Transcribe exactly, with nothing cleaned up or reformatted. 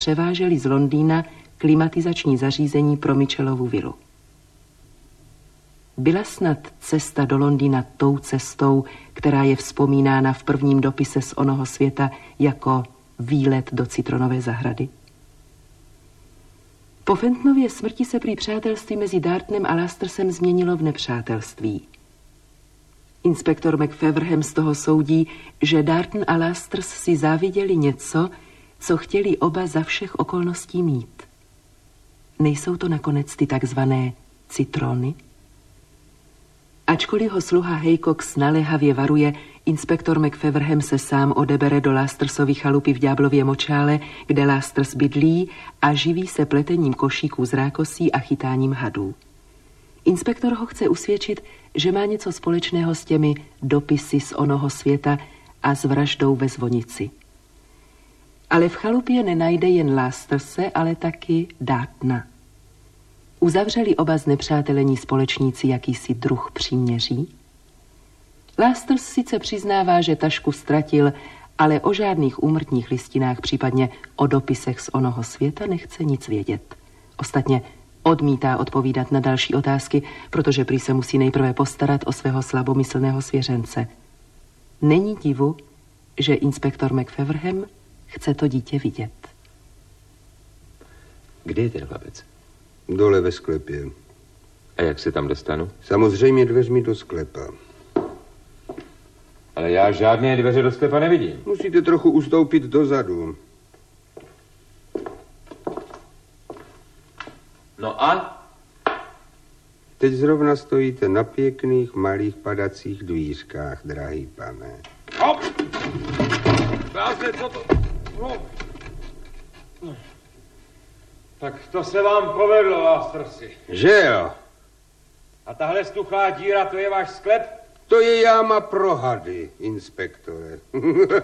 převáželi z Londýna klimatizační zařízení pro Mitchellovu vilu. Byla snad cesta do Londýna tou cestou, která je vzpomínána v prvním dopise z onoho světa jako výlet do citronové zahrady? Po Fentonově smrti se prý přátelství mezi Dartonem a Lastersem změnilo v nepřátelství. Inspektor McFeverham z toho soudí, že Darton a Lasters si záviděli něco, co chtěli oba za všech okolností mít. Nejsou to nakonec ty takzvané citrony? Ačkoliv ho sluha Haycox naléhavě varuje, inspektor McFeverham se sám odebere do Lastersovy chalupy v Ďáblově močále, kde Lasters bydlí a živí se pletením košíků z rákosí a chytáním hadů. Inspektor ho chce usvědčit, že má něco společného s těmi dopisy z onoho světa a s vraždou ve zvonici. Ale v chalupě nenajde jen Lasterse, ale taky Dartona. Uzavřeli oba znepřátelení společníci jakýsi druh příměří? Lasters sice přiznává, že tašku ztratil, ale o žádných úmrtních listinách, případně o dopisech z onoho světa nechce nic vědět. Ostatně odmítá odpovídat na další otázky, protože prý se musí nejprve postarat o svého slabomyslného svěřence. Není divu, že inspektor McFeverham chce to dítě vidět. Kde je ten chlapec? Dole ve sklepě. A jak se tam dostanu? Samozřejmě dveřmi do sklepa. Ale já žádné dveře do sklepa nevidím. Musíte trochu ustoupit dozadu. No a? Teď zrovna stojíte na pěkných, malých padacích dvířkách, drahý pane. Hop! Blázne, co to? No. Tak to se vám povedlo, Lastersi. Že jo? A tahle stuchlá díra, to je váš sklep? To je jáma pro hady, inspektore.